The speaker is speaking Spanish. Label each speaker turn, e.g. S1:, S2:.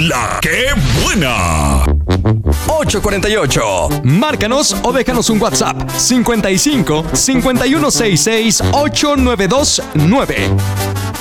S1: ¡La que buena!
S2: 848. Márcanos o déjanos un WhatsApp. 55 5166 8929.